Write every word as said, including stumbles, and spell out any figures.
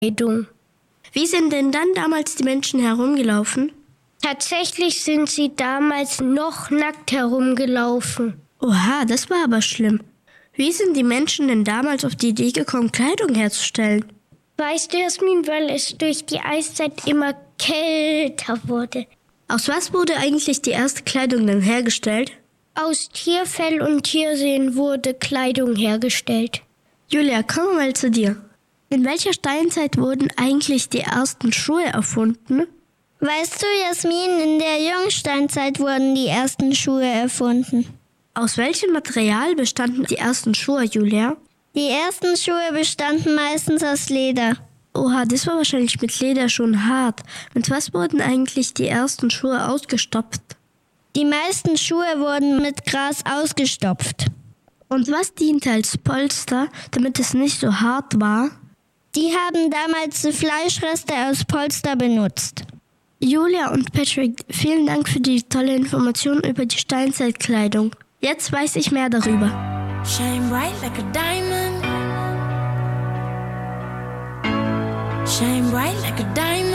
Kleidung. Wie sind denn dann damals die Menschen herumgelaufen? Tatsächlich sind sie damals noch nackt herumgelaufen. Oha, das war aber schlimm. Wie sind die Menschen denn damals auf die Idee gekommen, Kleidung herzustellen? Weißt du, Jasmin, weil es durch die Eiszeit immer kälter wurde. Aus was wurde eigentlich die erste Kleidung denn hergestellt? Aus Tierfell und Tiersehen wurde Kleidung hergestellt. Julia, kommen wir mal zu dir. In welcher Steinzeit wurden eigentlich die ersten Schuhe erfunden? Weißt du, Jasmin, in der Jungsteinzeit wurden die ersten Schuhe erfunden. Aus welchem Material bestanden die ersten Schuhe, Julia? Die ersten Schuhe bestanden meistens aus Leder. Oha, das war wahrscheinlich mit Leder schon hart. Mit was wurden eigentlich die ersten Schuhe ausgestopft? Die meisten Schuhe wurden mit Gras ausgestopft. Und was diente als Polster, damit es nicht so hart war? Die haben damals Fleischreste aus Polster benutzt. Julia und Patrick, vielen Dank für die tolle Information über die Steinzeitkleidung. Jetzt weiß ich mehr darüber. Shine bright like a diamond. Shine bright like a diamond.